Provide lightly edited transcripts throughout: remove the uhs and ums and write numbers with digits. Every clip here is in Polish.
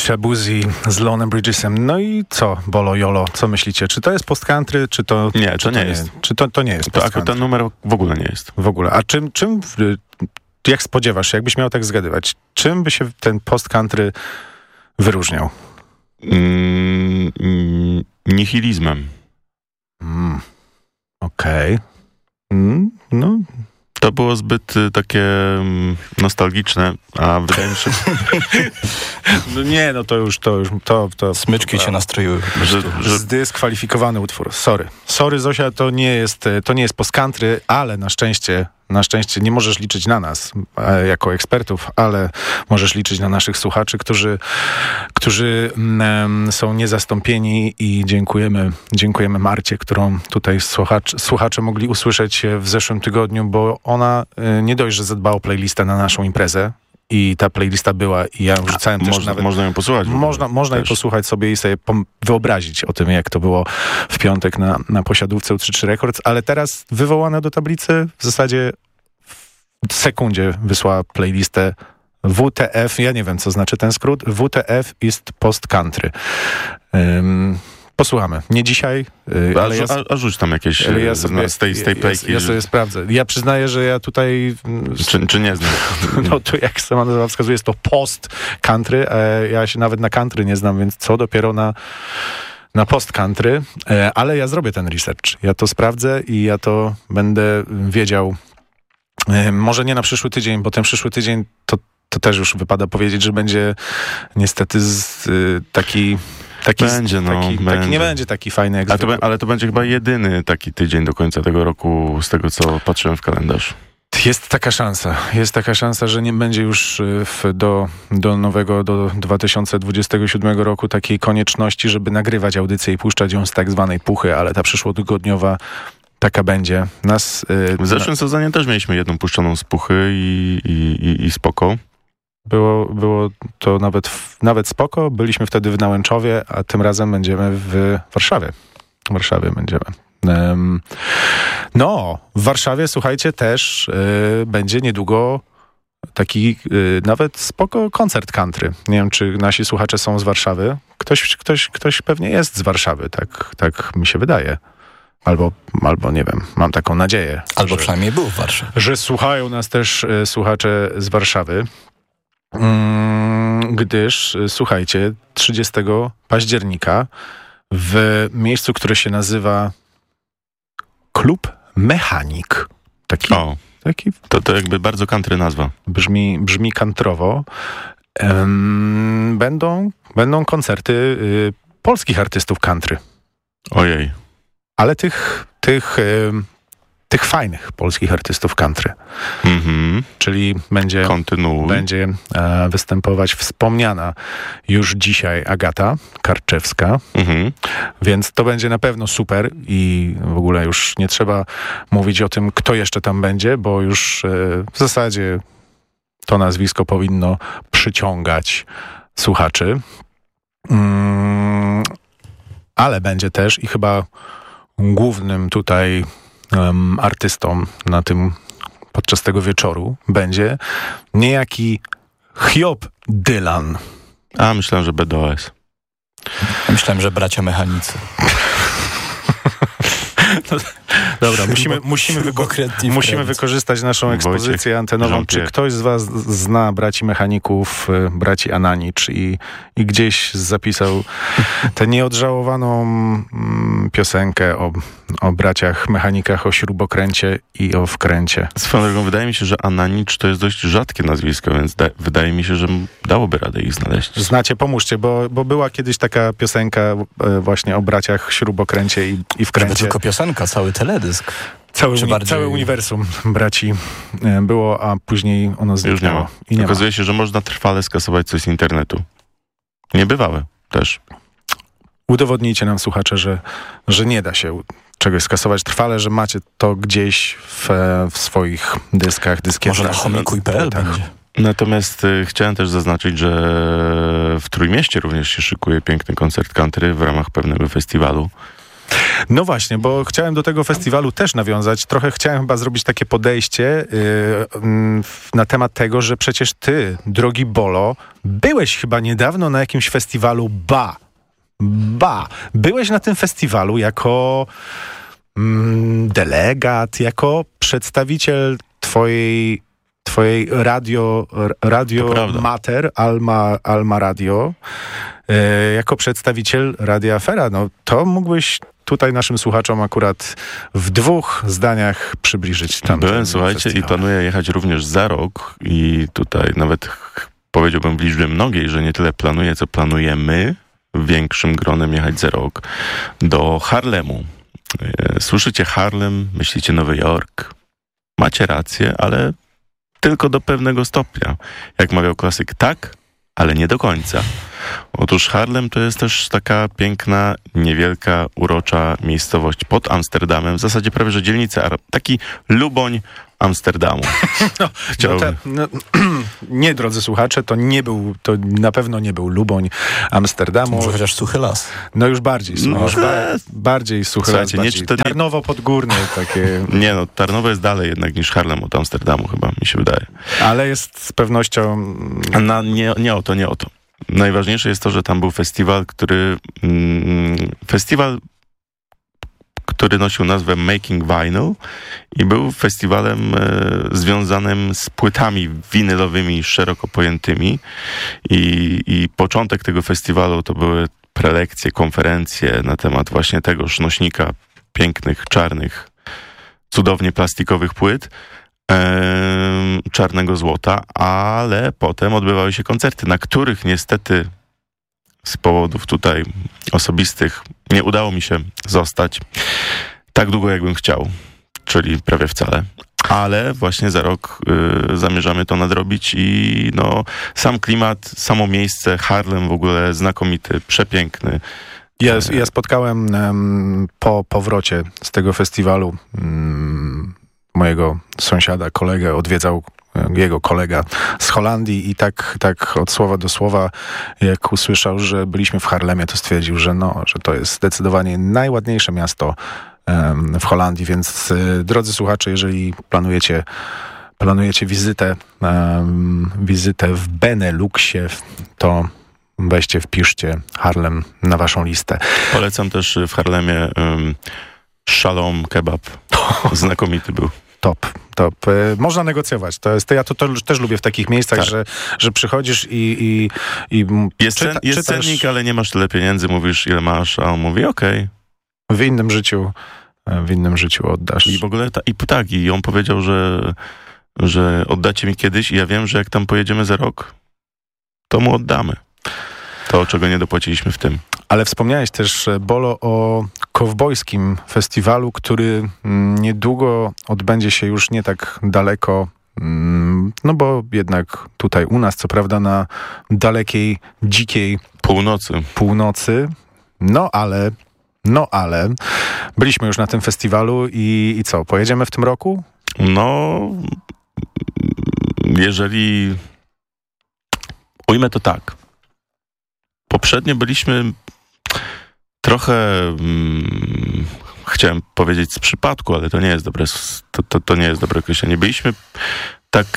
Shabuzi z Lonem Bridgesem. No i co, Bolo Jolo, co myślicie? Czy to jest post-country, czy to... Nie, to nie jest. Czy to nie jest post-country? Ten numer w ogóle nie jest. W ogóle. A czym jak spodziewasz się, jakbyś miał tak zgadywać, czym by się ten post-country wyróżniał? Nihilizmem. Okej. No... To było zbyt takie nostalgiczne, a wydaje mi się... No nie, no to Smyczki cię nastroiły. Że zdyskwalifikowany utwór. Sorry, Zosia, to nie jest post-country, ale na szczęście nie możesz liczyć na nas jako ekspertów, ale możesz liczyć na naszych słuchaczy, którzy są niezastąpieni i dziękujemy Marcie, którą tutaj słuchacze mogli usłyszeć w zeszłym tygodniu, bo ona nie dość, że zadbała o playlistę na naszą imprezę, i ta playlista była i ja wrzucałem też nawet... Można ją posłuchać. Można jej posłuchać sobie i sobie wyobrazić o tym, jak to było w piątek na posiadówce U33 Records, ale teraz wywołana do tablicy w zasadzie w sekundzie wysłała playlistę WTF, ja nie wiem, co znaczy ten skrót, WTF ist Post Country. Posłuchamy. Nie dzisiaj, ale a rzuć tam jakieś z tej playki. Ja sobie sprawdzę. Ja przyznaję, że ja tutaj... Czy nie znam? No to jak sama nazwa wskazuje, jest to post-country. Ja się nawet na country nie znam, więc co dopiero na post-country. Ale ja zrobię ten research. Ja to sprawdzę i ja to będę wiedział. Może nie na przyszły tydzień, bo ten przyszły tydzień to też już wypada powiedzieć, że będzie niestety taki nie będzie taki fajny jak ale to będzie chyba jedyny taki tydzień do końca tego roku, z tego co patrzyłem w kalendarz. Jest taka szansa, że nie będzie już do 2027 roku takiej konieczności, żeby nagrywać audycję i puszczać ją z tak zwanej puchy, ale ta przyszłotygodniowa taka będzie. W zeszłym sezonie też mieliśmy jedną puszczoną z puchy i spoko. Było to nawet spoko. Byliśmy wtedy w Nałęczowie, a tym razem będziemy w Warszawie. W Warszawie będziemy. No, w Warszawie, słuchajcie, też będzie niedługo taki nawet spoko koncert country. Nie wiem, czy nasi słuchacze są z Warszawy. Ktoś pewnie jest z Warszawy, tak mi się wydaje. Albo nie wiem, mam taką nadzieję. Albo przynajmniej był w Warszawie. Że słuchają nas też słuchacze z Warszawy. Gdyż, słuchajcie, 30 października w miejscu, które się nazywa Klub Mechanik. To jakby bardzo country nazwa. Brzmi kantrowo. Będą koncerty polskich artystów country. Ojej. Ale tych fajnych polskich artystów country. Czyli będzie występować wspomniana już dzisiaj Agata Karczewska. Więc to będzie na pewno super i w ogóle już nie trzeba mówić o tym, kto jeszcze tam będzie, bo już w zasadzie to nazwisko powinno przyciągać słuchaczy. Ale będzie też i chyba głównym tutaj artystą podczas tego wieczoru będzie niejaki Hiob Dylan. A, myślałem, że BDOS. Myślałem, że bracia mechanicy. No, dobra, musimy wykorzystać naszą ekspozycję antenową. Czy ktoś z was zna braci mechaników, braci Ananicz i gdzieś zapisał tę nieodżałowaną piosenkę o braciach mechanikach, o śrubokręcie i o wkręcie? Swoją drogą, wydaje mi się, że Ananicz to jest dość rzadkie nazwisko, więc wydaje mi się, że dałoby radę ich znaleźć. Znacie, pomóżcie, bo była kiedyś taka piosenka właśnie o braciach śrubokręcie i wkręcie. Żeby tylko piosenka, cały teledysk. Całe uniwersum braci było, a później ono zniknęło. I okazuje się, że można trwale skasować coś z internetu. Niebywałe też. Udowodnijcie nam, słuchacze, że nie da się czegoś skasować trwale, że macie to gdzieś w swoich dyskach, dyskietach. Może na chomikuj.pl będzie. Natomiast chciałem też zaznaczyć, że w Trójmieście również się szykuje piękny koncert country w ramach pewnego festiwalu. No właśnie, bo chciałem do tego festiwalu też nawiązać. Trochę chciałem chyba zrobić takie podejście na temat tego, że przecież ty, drogi Bolo, byłeś chyba niedawno na jakimś festiwalu byłeś na tym festiwalu jako delegat, jako przedstawiciel twojej radio mater, Alma Radio, jako przedstawiciel Radia Afera. No to mógłbyś tutaj naszym słuchaczom akurat w 2 zdaniach przybliżyć tam. Byłem, słuchajcie, i planuję jechać również za rok i tutaj nawet powiedziałbym w liczbie mnogiej, że nie tyle planuję, co planujemy większym gronem jechać za rok do Harlemu. Słyszycie Harlem, myślicie Nowy Jork. Macie rację, ale tylko do pewnego stopnia. Jak mawiał klasyk, tak, ale nie do końca. Otóż Harlem to jest też taka piękna, niewielka, urocza miejscowość pod Amsterdamem. W zasadzie prawie, że dzielnica, taki Luboń Amsterdamu. Nie, drodzy słuchacze, to na pewno nie był Luboń Amsterdamu. Może chociaż Suchy Las. No już bardziej bardziej Suchy Las, Tarnowo Podgórne takie. Nie no, Tarnowo jest dalej jednak niż Harlem od Amsterdamu chyba, mi się wydaje. Ale jest z pewnością... Nie o to. Najważniejsze jest to, że tam był festiwal, który nosił nazwę Making Vinyl i był festiwalem związanym z płytami winylowymi szeroko pojętymi i początek tego festiwalu to były prelekcje, konferencje na temat właśnie tegoż nośnika pięknych, czarnych, cudownie plastikowych płyt, czarnego złota, ale potem odbywały się koncerty, na których niestety z powodów tutaj osobistych nie udało mi się zostać tak długo, jakbym chciał, czyli prawie wcale. Ale właśnie za rok zamierzamy to nadrobić i no, sam klimat, samo miejsce, Harlem w ogóle znakomity, przepiękny. Ja spotkałem po powrocie z tego festiwalu mojego sąsiada, kolegę, odwiedzał jego kolega z Holandii i tak od słowa do słowa, jak usłyszał, że byliśmy w Harlemie, to stwierdził, że to jest zdecydowanie najładniejsze miasto w Holandii, więc drodzy słuchacze, jeżeli planujecie wizytę w Beneluxie, to weźcie, wpiszcie Harlem na waszą listę. Polecam też w Harlemie Shalom Kebab. Znakomity był. Top. Można negocjować. Ja to też lubię w takich miejscach, tak. że przychodzisz i jest cennik, ale nie masz tyle pieniędzy, mówisz ile masz, a on mówi okej. W innym życiu oddasz. I w ogóle i on powiedział, że oddacie mi kiedyś i ja wiem, że jak tam pojedziemy za rok, to mu oddamy. To, czego nie dopłaciliśmy w tym. Ale wspomniałeś też, Bolo, o kowbojskim festiwalu, który niedługo odbędzie się już nie tak daleko, no bo jednak tutaj u nas, co prawda na dalekiej, dzikiej północy. No ale byliśmy już na tym festiwalu i co, pojedziemy w tym roku? No, jeżeli ujmę to tak. Poprzednio byliśmy trochę, chciałem powiedzieć z przypadku, ale to nie jest dobre, to nie jest dobre określenie. Byliśmy tak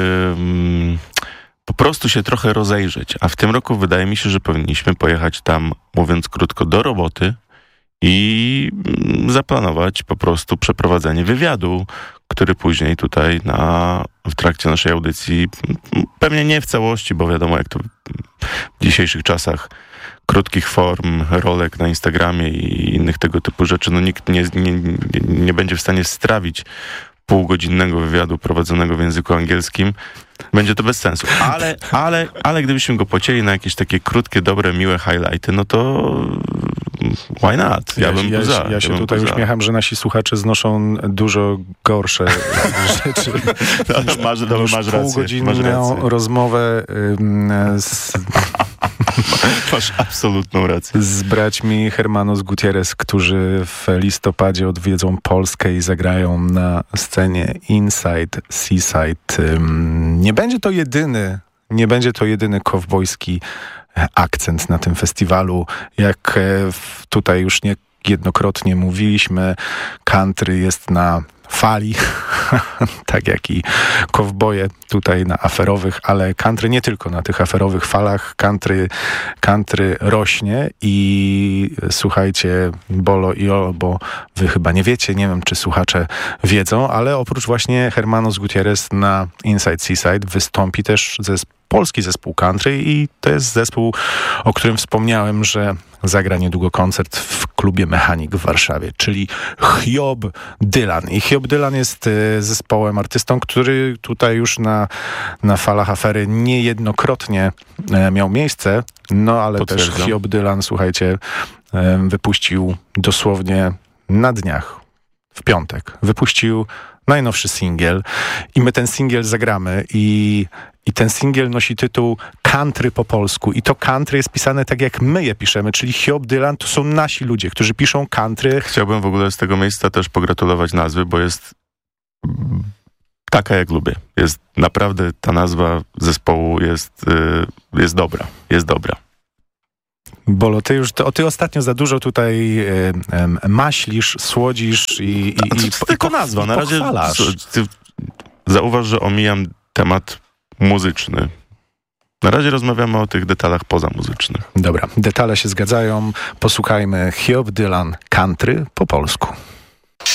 po prostu się trochę rozejrzeć, a w tym roku wydaje mi się, że powinniśmy pojechać tam, mówiąc krótko, do roboty i zaplanować po prostu przeprowadzenie wywiadu, który później tutaj w trakcie naszej audycji, pewnie nie w całości, bo wiadomo jak to w dzisiejszych czasach krótkich form, rolek na Instagramie i innych tego typu rzeczy, no nikt nie będzie w stanie strawić półgodzinnego wywiadu prowadzonego w języku angielskim. Będzie to bez sensu. Ale gdybyśmy go pocięli na jakieś takie krótkie, dobre, miłe highlighty, no to why not? Ja się tutaj uśmiecham, że nasi słuchacze znoszą dużo gorsze rzeczy. Masz półgodzinną rozmowę Masz absolutną rację. Z braćmi Hermanos Gutierrez, którzy w listopadzie odwiedzą Polskę i zagrają na scenie Inside Seaside. Nie będzie to jedyny kowbojski akcent na tym festiwalu. Jak tutaj już jednokrotnie mówiliśmy, country jest na fali, tak jak i kowboje tutaj na aferowych, ale country nie tylko na tych aferowych falach, country rośnie i słuchajcie, Bolo i Olo, bo wy chyba nie wiecie, nie wiem czy słuchacze wiedzą, ale oprócz właśnie Hermanos Gutierrez na Inside Seaside wystąpi też polski zespół country i to jest zespół, o którym wspomniałem, że zagra niedługo koncert w klubie Mechanik w Warszawie, czyli Hiob Dylan. I Hiob Dylan jest zespołem, artystą, który tutaj już na falach afery niejednokrotnie miał miejsce, no ale też Hiob Dylan, słuchajcie, wypuścił dosłownie na dniach, w piątek, wypuścił najnowszy singiel i my ten singiel zagramy i ten singiel nosi tytuł Country po polsku i to country jest pisane tak jak my je piszemy, czyli Hiob Dylan to są nasi ludzie, którzy piszą country. Chciałbym w ogóle z tego miejsca też pogratulować nazwy, bo jest taka jak lubię. Jest naprawdę, ta nazwa zespołu jest dobra. Bolo, ty ostatnio za dużo tutaj maślisz, słodzisz i to tylko nazwa. Na razie ty zauważ, że omijam temat muzyczny. Na razie rozmawiamy o tych detalach pozamuzycznych. Dobra, detale się zgadzają. Posłuchajmy Hiob Dylan Country po polsku.